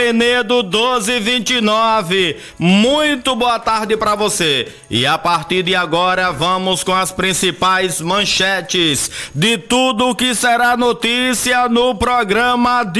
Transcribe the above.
Penedo 1229. Muito boa tarde para você. E a partir de agora vamos com as principais manchetes de tudo que será notícia no programa de